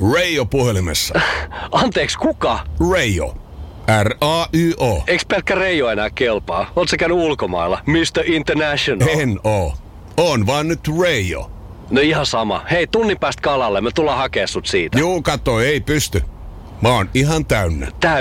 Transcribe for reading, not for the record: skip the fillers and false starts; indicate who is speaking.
Speaker 1: Reijo puhelimessa.
Speaker 2: Anteeksi, kuka?
Speaker 1: Reijo. R-A-Y-O.
Speaker 2: Eiks pelkkä Reijo enää kelpaa? Oot sä käynyt ulkomailla? Mr. International.
Speaker 1: En oo. On vaan nyt Reijo.
Speaker 2: No ihan sama. Hei, tunnin päästä kalalle. Me tullaan hakea sut siitä.
Speaker 1: Juu, kato, ei pysty. Mä oon ihan täynnä.